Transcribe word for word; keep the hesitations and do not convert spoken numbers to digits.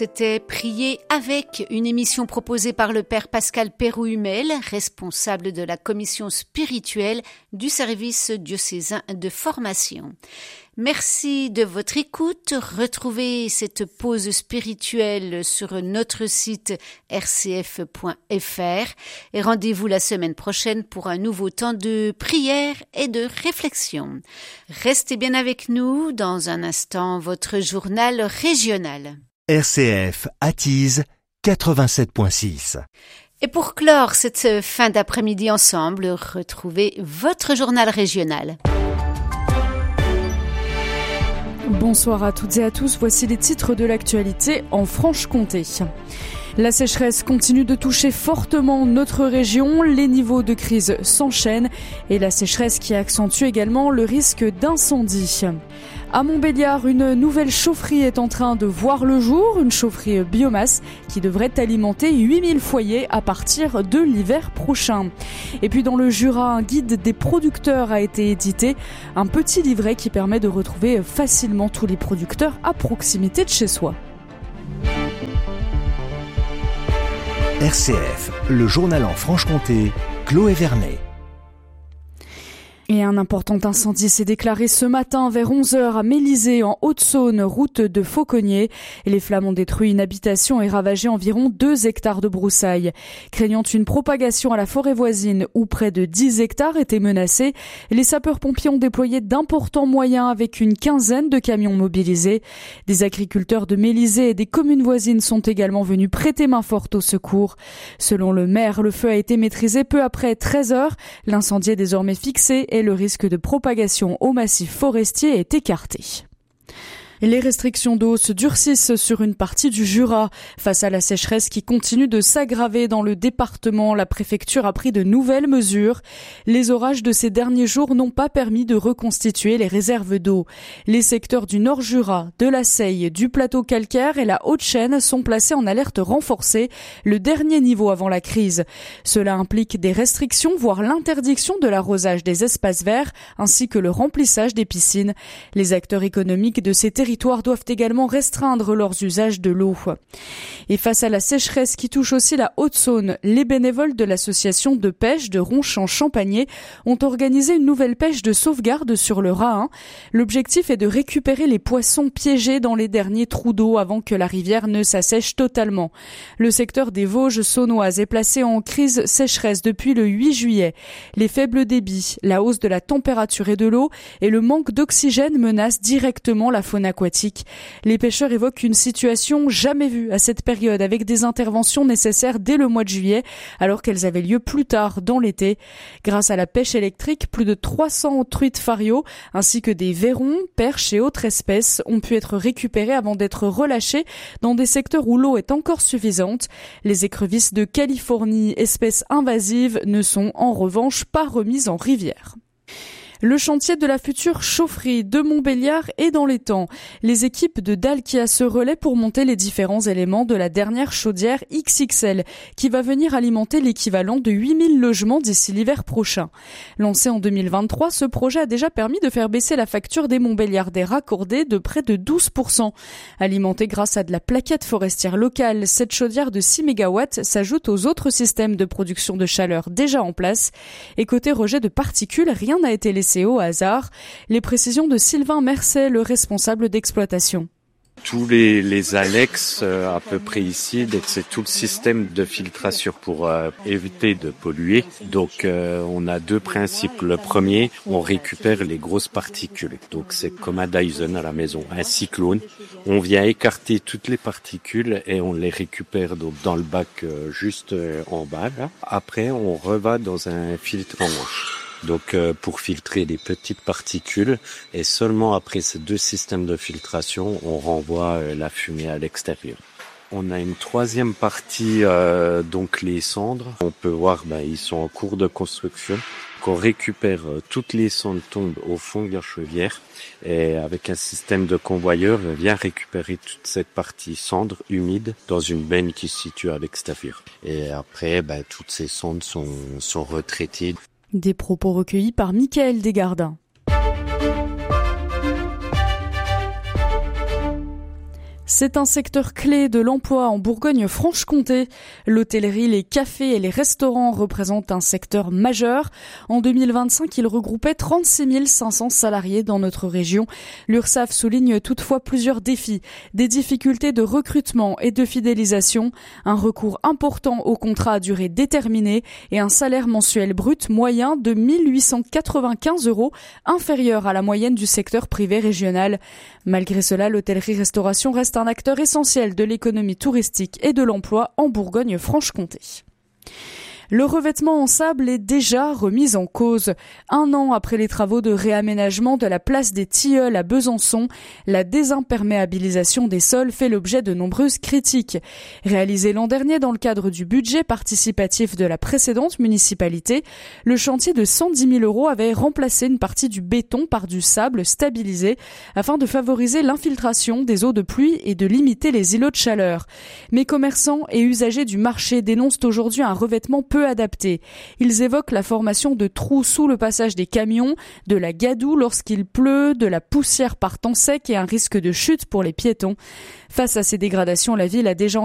C'était Prier avec, une émission proposée par le père Pascal Péroux-Humel, responsable de la commission spirituelle du service diocésain de formation. Merci de votre écoute. Retrouvez cette pause spirituelle sur notre site r c f point f r et rendez-vous la semaine prochaine pour un nouveau temps de prière et de réflexion. Restez bien avec nous. Dans un instant, votre journal régional. R C F attise quatre-vingt-sept point six. Et pour clore cette fin d'après-midi ensemble, retrouvez votre journal régional. Bonsoir à toutes et à tous, voici les titres de l'actualité en Franche-Comté. La sécheresse continue de toucher fortement notre région, les niveaux de crise s'enchaînent et la sécheresse qui accentue également le risque d'incendie. À Montbéliard, une nouvelle chaufferie est en train de voir le jour, une chaufferie biomasse qui devrait alimenter huit mille foyers à partir de l'hiver prochain. Et puis dans le Jura, un guide des producteurs a été édité, un petit livret qui permet de retrouver facilement tous les producteurs à proximité de chez soi. R C F, le journal en Franche-Comté, Chloé Vernet. Et un important incendie s'est déclaré ce matin vers onze heures à Mélisée, en Haute-Saône, route de Fauconnier. Les flammes ont détruit une habitation et ravagé environ deux hectares de broussailles. Craignant une propagation à la forêt voisine où près de dix hectares étaient menacés, les sapeurs-pompiers ont déployé d'importants moyens avec une quinzaine de camions mobilisés. Des agriculteurs de Mélisée et des communes voisines sont également venus prêter main forte au secours. Selon le maire, le feu a été maîtrisé peu après treize heures. L'incendie est désormais fixé et le risque de propagation au massif forestier est écarté. Les restrictions d'eau se durcissent sur une partie du Jura. Face à la sécheresse qui continue de s'aggraver dans le département, la préfecture a pris de nouvelles mesures. Les orages de ces derniers jours n'ont pas permis de reconstituer les réserves d'eau. Les secteurs du Nord Jura, de la Seille, du plateau calcaire et la Haute-Chaîne sont placés en alerte renforcée, le dernier niveau avant la crise. Cela implique des restrictions, voire l'interdiction de l'arrosage des espaces verts, ainsi que le remplissage des piscines. Les acteurs économiques de ces territoires doivent également restreindre leurs usages de l'eau. Et face à la sécheresse qui touche aussi la Haute-Saône, les bénévoles de l'association de pêche de Ronchamp-Champagné ont organisé une nouvelle pêche de sauvegarde sur le Rahun. L'objectif est de récupérer les poissons piégés dans les derniers trous d'eau avant que la rivière ne s'assèche totalement. Le secteur des Vosges saunoises est placé en crise sécheresse depuis le huit juillet. Les faibles débits, la hausse de la température et de l'eau et le manque d'oxygène menacent directement la faune aquatique. Les pêcheurs évoquent une situation jamais vue à cette période avec des interventions nécessaires dès le mois de juillet alors qu'elles avaient lieu plus tard dans l'été. Grâce à la pêche électrique, plus de trois cents truites fario ainsi que des vairons, perches et autres espèces ont pu être récupérées avant d'être relâchées dans des secteurs où l'eau est encore suffisante. Les écrevisses de Californie, espèces invasives, ne sont en revanche pas remises en rivière. Le chantier de la future chaufferie de Montbéliard est dans les temps. Les équipes de Dalkia se relaient pour monter les différents éléments de la dernière chaudière X X L qui va venir alimenter l'équivalent de huit mille logements d'ici l'hiver prochain. Lancé en deux mille vingt-trois, ce projet a déjà permis de faire baisser la facture des Montbéliardais raccordés de près de douze pour cent. Alimentée grâce à de la plaquette forestière locale, cette chaudière de six mégawatts s'ajoute aux autres systèmes de production de chaleur déjà en place. Et côté rejet de particules, rien n'a été laissé au hasard. Les précisions de Sylvain Mercet, le responsable d'exploitation. Tous les, les Alex euh, à peu près ici, c'est tout le système de filtration pour euh, éviter de polluer. Donc euh, on a deux principes. Le premier, on récupère les grosses particules. Donc c'est comme un Dyson à la maison, un cyclone. On vient écarter toutes les particules et on les récupère donc dans le bac euh, juste euh, en bas. Là. Après, on reva dans un filtre en manche. Donc euh, pour filtrer les petites particules et seulement après ces deux systèmes de filtration, on renvoie euh, la fumée à l'extérieur. On a une troisième partie, euh, donc les cendres. On peut voir, ben, ils sont en cours de construction. On récupère euh, toutes les cendres tombent au fond de la chaudière et avec un système de convoyeur, on vient récupérer toute cette partie cendre humide dans une benne qui se situe à l'extérieur. Et après, ben, toutes ces cendres sont, sont retraitées. Des propos recueillis par Michael Desgardins. C'est un secteur clé de l'emploi en Bourgogne-Franche-Comté. L'hôtellerie, les cafés et les restaurants représentent un secteur majeur. En deux mille vingt-cinq, il regroupait trente-six mille cinq cents salariés dans notre région. L'URSSAF souligne toutefois plusieurs défis, des difficultés de recrutement et de fidélisation, un recours important aux contrats à durée déterminée et un salaire mensuel brut moyen de mille huit cent quatre-vingt-quinze euros, inférieur à la moyenne du secteur privé régional. Malgré cela, l'hôtellerie-restauration reste un acteur essentiel de l'économie touristique et de l'emploi en Bourgogne-Franche-Comté. Le revêtement en sable est déjà remis en cause. Un an après les travaux de réaménagement de la place des Tilleuls à Besançon, la désimperméabilisation des sols fait l'objet de nombreuses critiques. Réalisé l'an dernier dans le cadre du budget participatif de la précédente municipalité, le chantier de cent dix mille euros avait remplacé une partie du béton par du sable stabilisé afin de favoriser l'infiltration des eaux de pluie et de limiter les îlots de chaleur. Mais commerçants et usagers du marché dénoncent aujourd'hui un revêtement peu adaptés. Ils évoquent la formation de trous sous le passage des camions, de la gadoue lorsqu'il pleut, de la poussière par temps sec et un risque de chute pour les piétons. Face à ces dégradations, la ville a déjà